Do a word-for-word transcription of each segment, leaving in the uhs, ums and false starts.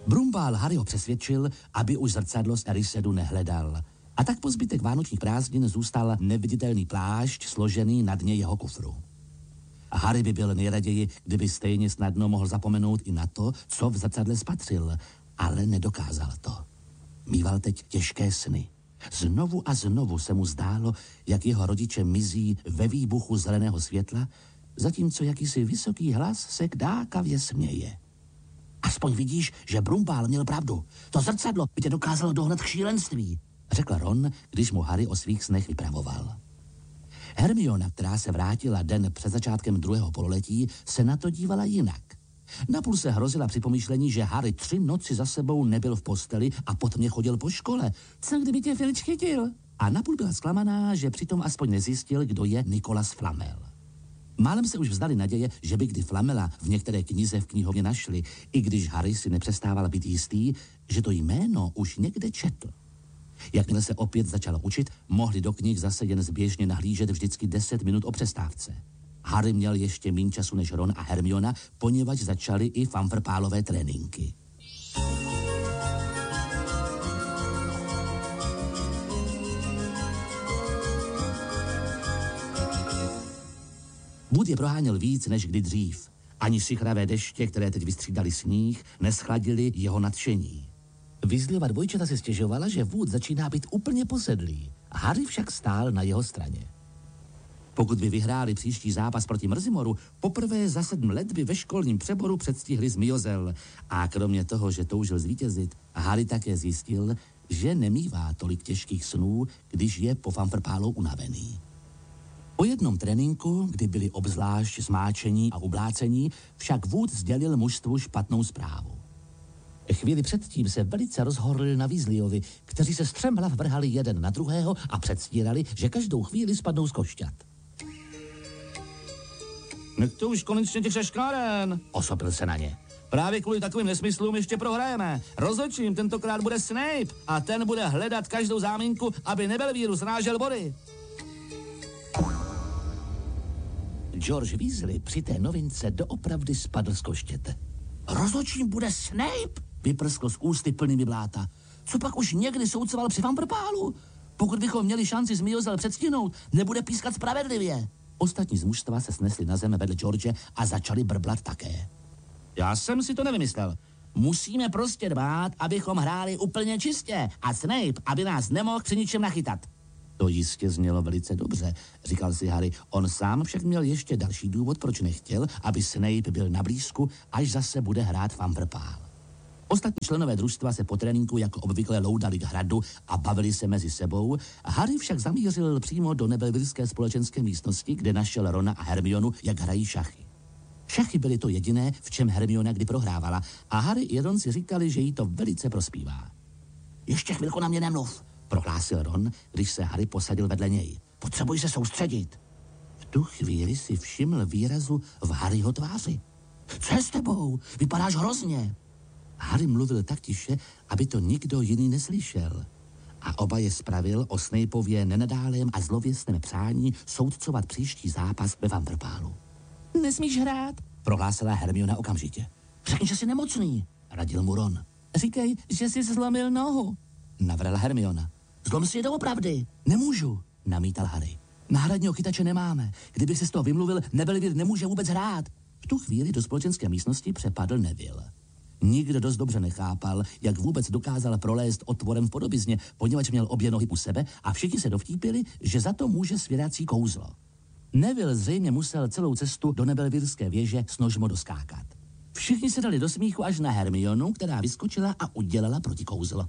Brumbál Harryho přesvědčil, aby už zrcadlo z Erysedu nehledal. A tak po zbytek vánočních prázdnin zůstal neviditelný plášť složený na dně jeho kufru. A Harry by byl nejraději, kdyby stejně snadno mohl zapomenout i na to, co v zrcadle spatřil, ale nedokázal to. Mýval teď těžké sny. Znovu a znovu se mu zdálo, jak jeho rodiče mizí ve výbuchu zeleného světla, zatímco jakýsi vysoký hlas se kdákavě směje. Aspoň vidíš, že Brumbál měl pravdu. To zrcadlo by tě dokázalo dohnat k šílenství, řekl Ron, když mu Harry o svých snech vypravoval. Hermiona, která se vrátila den před začátkem druhého pololetí, se na to dívala jinak. Napůl se hrozila při pomyšlení, že Harry tři noci za sebou nebyl v posteli a potom chodil po škole. Co kdyby tě Filč chytil? A napůl byla zklamaná, že přitom aspoň nezjistil, kdo je Nicholas Flamel. Málem se už vzdali naděje, že by kdy Flamela v některé knize v knihovně našli, i když Harry si nepřestával být jistý, že to jméno už někde četl. Jakmile se opět začalo učit, mohli do knih zase jen zběžně nahlížet vždycky deset minut o přestávce. Harry měl ještě méně času než Ron a Hermiona, poněvadž začaly i fanfrpálové tréninky. Wood je proháněl víc než kdy dřív. Ani sichravé deště, které teď vystřídali sníh, neschladili jeho nadšení. Weasleyova dvojčata si stěžovala, že Wood začíná být úplně posedlý. Harry však stál na jeho straně. Pokud by vyhráli příští zápas proti Mrzimoru, poprvé za sedm let by ve školním přeboru předstihli Zmiozel. A kromě toho, že toužil zvítězit, Harry také zjistil, že nemívá tolik těžkých snů, když je po fanfrpálou unavený. Po jednom tréninku, kdy byli obzvlášť zmáčení a ublácení, však Wood sdělil mužstvu špatnou zprávu. Chvíli předtím se velice rozhorlil na Weasleyovi, kteří se střemhlav vrhali jeden na druhého a předstírali, že každou chvíli spadnou z košťat. Nechte už konečně těch šaškáren, osopil se na ně. Právě kvůli takovým nesmyslům ještě prohrajeme. Rozhodčím tentokrát bude Snape a ten bude hledat každou záminku, aby Nebelvíru srážel body. George Weasley při té novince doopravdy spadl z koštěte. Rozhodčím bude Snape? Vyprskl z ústy plnými bláta. Co pak už někdy soudcoval při fanfrpálu? Pokud bychom měli šanci Zmiozel předstihnout, nebude pískat spravedlivě. Ostatní z mužstva se snesli na zem vedle George a začali brblat také. Já jsem si to nevymyslel. Musíme prostě dbát, abychom hráli úplně čistě a Snape, aby nás nemohl při ničem nachytat. To jistě znělo velice dobře, říkal si Harry. On sám však měl ještě další důvod, proč nechtěl, aby Snape byl na blízku, až zase bude hrát fanfrpál. Ostatní členové družstva se po tréninku jako obvykle loudali k hradu a bavili se mezi sebou. Harry však zamířil přímo do Nebelvírské společenské místnosti, kde našel Rona a Hermionu, jak hrají šachy. Šachy byly to jediné, v čem Hermiona kdy prohrávala a Harry i Ron si říkali, že jí to velice prospívá. Ještě chvilku na mě nemluv, prohlásil Ron, když se Harry posadil vedle něj. Potřebuji se soustředit. V tu chvíli si všiml výrazu v Harryho tváři. Co je s tebou? Vypadáš hrozně. Harry mluvil tak tiše, aby to nikdo jiný neslyšel. A oba je spravil o Snapeově nenadálém a zlověstném přání soudcovat příští zápas ve fanfrpálu. Nesmíš hrát, prohlásila Hermiona okamžitě. Řekni, že jsi nemocný, radil mu Ron. Říkej, že jsi zlomil nohu, navrhla Hermiona. Zlom si je doopravdy. Nemůžu, namítal Harry. Náhradního chytače nemáme. Kdybych se z toho vymluvil, Nebelvír nemůže vůbec hrát. V tu chvíli do společenské místnosti přepadl Neville. Nikdo dost dobře nechápal, jak vůbec dokázal prolézt otvorem v podobizně, poněvadž měl obě nohy u sebe a všichni se dovtípili, že za to může svěrací kouzlo. Neville zřejmě musel celou cestu do Nebelvírské věže snožmo doskákat. Všichni se dali do smíchu až na Hermionu, která vyskočila a udělala protikouzlo.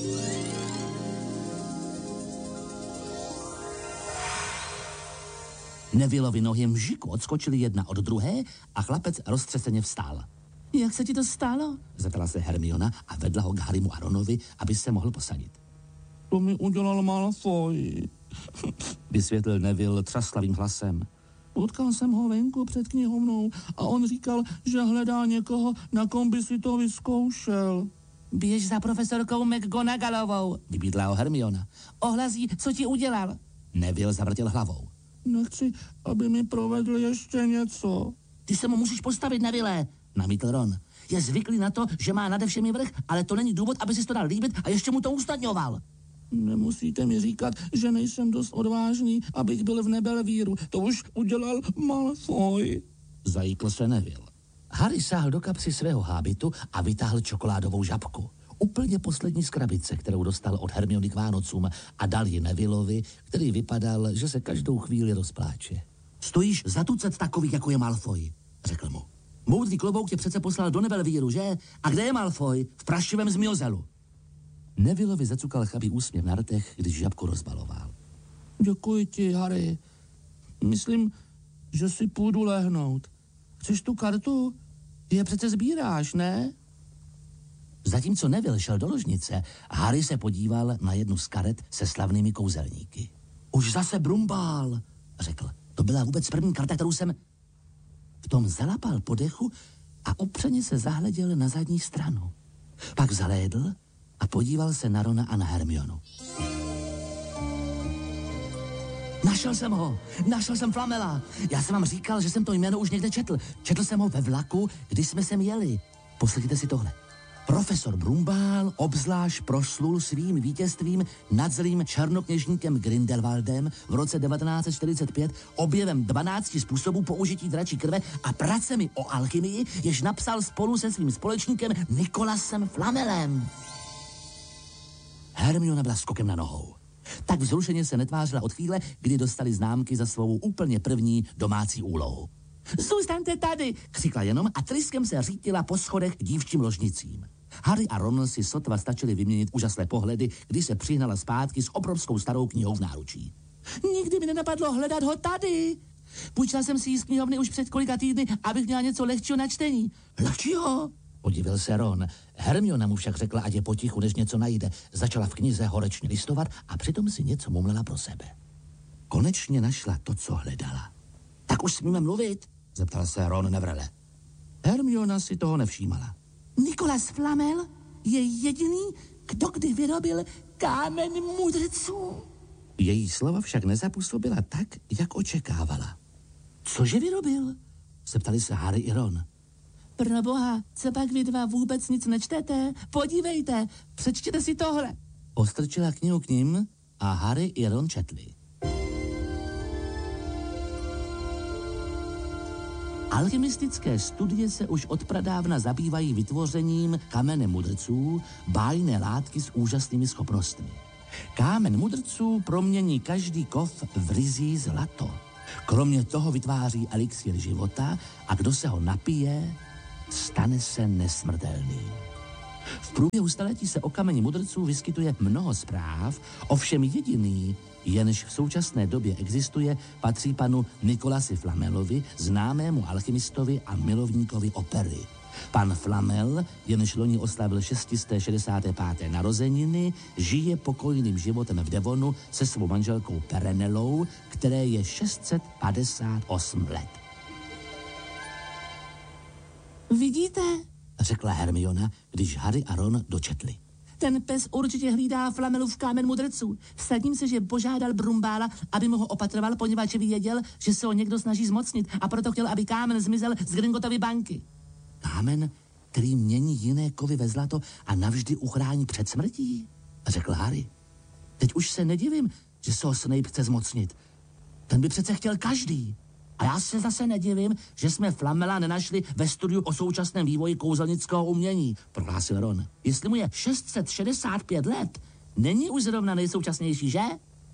Nevilleovi nohy mžiku odskočily jedna od druhé a chlapec roztřeseně vstál. Jak se ti to stalo? Zeptala se Hermiona a vedla ho k Harrymu a Ronovi, aby se mohl posadit. To mi udělal Malfoy, vysvětlil Neville třaslavým hlasem. Potkal jsem ho venku před knihovnou a on říkal, že hledá někoho, na kom by si to vyzkoušel. Běž za profesorkou McGonagallovou, vybídla ho Hermiona. Ohlasí, co ti udělal. Neville zavrtěl hlavou. Nechci, aby mi provedl ještě něco. Ty se mu musíš postavit, Neville, namítl Ron. je zvyklý na to, že má nade všemi vrch, ale to není důvod, aby si to dal líbit a ještě mu to usnadňoval. Nemusíte mi říkat, že nejsem dost odvážný, abych byl v Nebelvíru. To už udělal Malfoy. Zajíkl se Neville. Harry sáhl do kapsy svého hábitu a vytáhl čokoládovou žabku. Úplně poslední z krabice, kterou dostal od Hermiony k Vánocům, a dal ji Nevilleovi, který vypadal, že se každou chvíli rozpláče. Stojíš za tucet takových, jako je Malfoy, řekl mu. Moudrý klobouk tě přece poslal do Nebelvíru, že? A kde je Malfoy? V prašivém zmiozelu. Nevilleovi zacukal chabý úsměv na rtech, když žabku rozbaloval. Děkuji ti, Harry. Myslím, že si půjdu lehnout. Chceš tu kartu? Ty je přece sbíráš, ne? Zatímco Neville šel do ložnice, Harry se podíval na jednu z karet se slavnými kouzelníky. Už zase Brumbál, řekl. To byla vůbec první karta, kterou jsem... V tom zalapal po dechu a opřeně se zahleděl na zadní stranu. Pak zalédl a podíval se na Rona a na Hermionu. Našel jsem ho, našel jsem Flamela. Já jsem vám říkal, že jsem to jméno už někde četl. Četl jsem ho ve vlaku, když jsme sem jeli. Poslechněte si tohle. Profesor Brumbál obzvlášť proslul svým vítězstvím nad zlým černokněžníkem Grindelwaldem v roce devatenáct set čtyřicet pět objevem dvanácti způsobů použití dračí krve a pracemi o alchymii, jež napsal spolu se svým společníkem Nikolasem Flamelem. Hermiona byla skokem na nohou. Tak vzrušeně se netvářila od chvíle, kdy dostali známky za svou úplně první domácí úlohu. Zůstaňte tady, křikla jenom a tryskem se řítila po schodech k dívčím ložnicím. Harry a Ron si sotva stačili vyměnit úžasné pohledy, když se přihnala zpátky s obrovskou starou knihou v náručí. Nikdy mi nenapadlo hledat ho tady. Půjčila jsem si ji z knihovny už před kolika týdny, abych měla něco lehčího na čtení. Lehčího? Podivil se Ron. Hermiona mu však řekla, ať je potichu, než něco najde. Začala v knize horečně listovat a přitom si něco mumlela pro sebe. Konečně našla to, co hledala. Tak už smíme mluvit? Zeptal se Ron nevrele. Hermiona si toho nevšímala. Nikolas Flamel je jediný, kdo kdy vyrobil kámen mudrců. Její slova však nezapůsobila tak, jak očekávala. Cože vyrobil? Zeptali se Harry i Ron. Proboha, co pak vy dva vůbec nic nečtete? Podívejte, přečtěte si tohle. Ostrčila knihu k nim a Harry i Ron četli. Alchemistické studie se už od pradávna zabývají vytvořením kamene mudrců, bájné látky s úžasnými schopnostmi. Kámen mudrců promění každý kov v ryzí zlato. Kromě toho vytváří elixír života a kdo se ho napije, stane se nesmrtelný. V průběhu staletí se o kameni mudrců vyskytuje mnoho zpráv, ovšem jediný, jenž v současné době existuje, patří panu Nikolasi Flamelovi, známému alchymistovi a milovníkovi opery. Pan Flamel, jenž loni oslavil šest set šedesát pět narozeniny, žije pokojným životem v Devonu se svou manželkou Perenelou, které je šest set padesát osm let. Vidíte? Řekla Hermiona, když Harry a Ron dočetli. Ten pes určitě hlídá Flamelův kámen mudrců. Vsadím se, že požádal Brumbála, aby mu ho opatroval, poněvadž věděl, že se ho někdo snaží zmocnit a proto chtěl, aby kámen zmizel z Gringottovy banky. Kámen, který mění jiné kovy ve zlato a navždy uchrání před smrtí, řekl Harry. Teď už se nedivím, že se ho Snape chce zmocnit. Ten by přece chtěl každý. A já se zase nedivím, že jsme Flamela nenašli ve studiu o současném vývoji kouzelnického umění, prohlásil Ron. Jestli mu je šest set šedesát pět let, není už zrovna nejsoučasnější, že?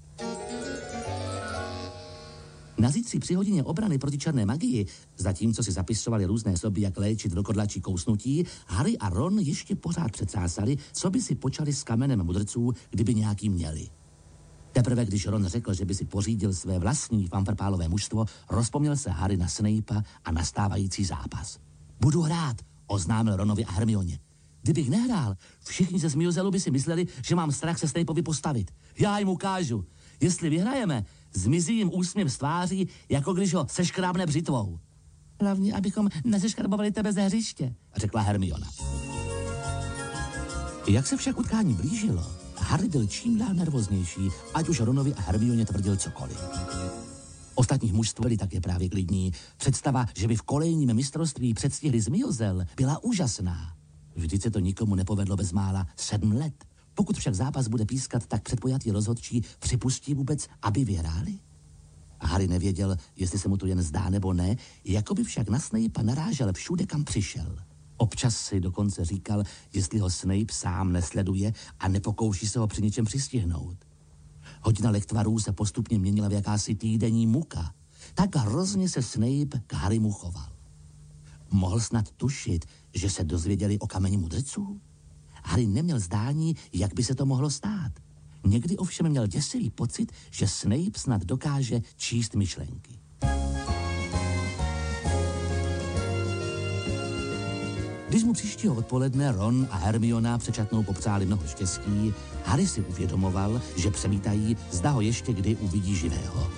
Na zítří při hodině obrany proti černé magii, zatímco si zapisovali různé soby, jak léčit vlkodlačí kousnutí, Harry a Ron ještě pořád přecásali, co by si počali s kamenem mudrců, kdyby nějaký měli. Teprve když Ron řekl, že by si pořídil své vlastní fanfarpálové mužstvo, rozpomněl se Harry na Snape'a a nastávající zápas. Budu hrát, oznámil Ronovi a Hermioně. Kdybych nehrál, všichni ze Zmiozelu by si mysleli, že mám strach se Snapeovi postavit. Já jim ukážu. Jestli vyhrajeme, zmizí jim úsměv z tváří, jako když ho seškrábne břitvou. Hlavně, abychom neseškrabovali tebe ze hřiště, řekla Hermiona. Jak se však utkání blížilo, Harry byl čím dál nervóznější, ať už Ronovi a Hermioně tvrdil cokoliv. Ostatních mužstv byli také právě klidní. Představa, že by v kolejním mistrovství předstihli Zmiozel, byla úžasná. Vždyť se to nikomu nepovedlo bezmála sedm let. Pokud však zápas bude pískat, tak předpojatý rozhodčí připustí vůbec, aby vyhráli? A Harry nevěděl, jestli se mu to jen zdá nebo ne, jako by však na Snape'a narážel všude, kam přišel. Občas si dokonce říkal, jestli ho Snape sám nesleduje a nepokouší se ho při něčem přistihnout. Hodina lektvarů se postupně měnila v jakási týdenní muka. Tak hrozně se Snape k Harrymu choval. Mohl snad tušit, že se dozvěděli o kameni mudrců? Harry neměl zdání, jak by se to mohlo stát. Někdy ovšem měl děsivý pocit, že Snape snad dokáže číst myšlenky. Když mu příštího odpoledne Ron a Hermiona přečatnou popřáli mnoho štěstí, Harry si uvědomoval, že přemítají, zda ho ještě kdy uvidí živého.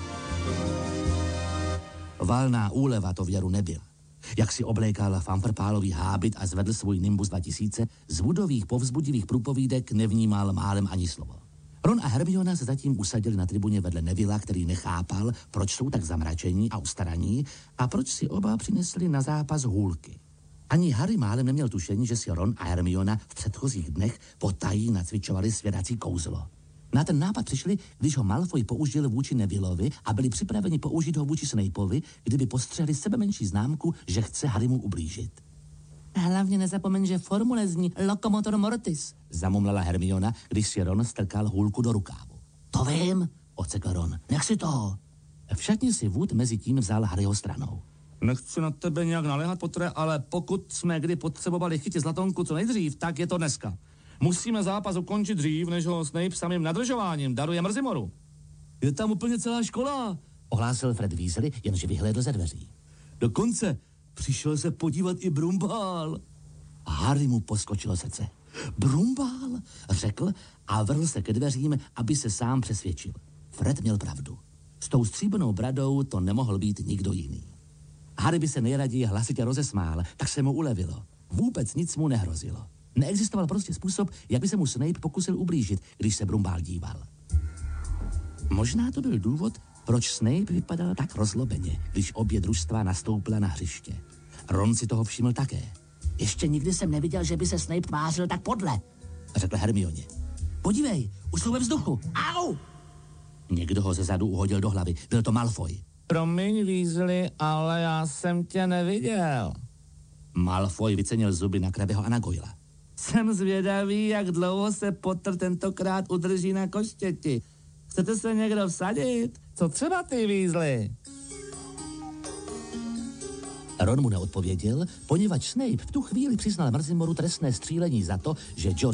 Valná úleva to věru nebyl. Jak si oblékal fanfrpálový hábit a zvedl svůj Nimbus dva tisíce, z Woodových povzbudivých průpovídek nevnímal málem ani slovo. Ron a Hermiona se zatím usadili na tribuně vedle Nevilla, který nechápal, proč jsou tak zamračení a ustaraní a proč si oba přinesli na zápas hůlky. Ani Harry málem neměl tušení, že si Ron a Hermiona v předchozích dnech potají nacvičovali svědací kouzlo. Na ten nápad přišli, když ho Malfoy použil vůči Nevillovi a byli připraveni použít ho vůči Snapeovi, kdyby postřehli sebemenší známku, že chce Harrymu ublížit. Hlavně nezapomeň, že formule zní Locomotor Mortis, zamumlala Hermiona, když si Ron strkal hůlku do rukávu. To vím, odsekl Ron, nech si to. V šatně si Wood mezi tím vzal Harryho stranou. Nechci na tebe nějak naléhat, Potre, ale pokud jsme kdy potřebovali chytit Zlatonku co nejdřív, tak je to dneska. Musíme zápas ukončit dřív, než ho Snape samým nadržováním daruje Mrzimoru. Je tam úplně celá škola, ohlásil Fred Weasley, jenže vyhlédl ze dveří. Dokonce přišel se podívat i Brumbál. A Harry mu poskočilo srdce. Brumbál, řekl a vrhl se ke dveřím, aby se sám přesvědčil. Fred měl pravdu. S tou stříbrnou bradou to nemohl být nikdo jiný. Harry by se nejraději hlasitě rozesmál, tak se mu ulevilo. Vůbec nic mu nehrozilo. Neexistoval prostě způsob, jak by se mu Snape pokusil ublížit, když se Brumbál díval. Možná to byl důvod, proč Snape vypadal tak rozlobeně, když obě družstva nastoupila na hřiště. Ron si toho všiml také. Ještě nikdy jsem neviděl, že by se Snape tvářil tak podle, řekl Hermioně. Podívej, už jsou ve vzduchu. Au! Někdo ho zezadu uhodil do hlavy. Byl to Malfoy. Promiň, Weasley, ale já jsem tě neviděl. Malfoy vycenil zuby na Crabbeho a na Goyla. Jsem zvědavý, jak dlouho se Potter tentokrát udrží na koštěti. Chcete se někdo vsadit? Co třeba ty, Weasley? Ron mu neodpověděl, poněvadž Snape v tu chvíli přiznal Mrzimoru trestné střílení za to, že George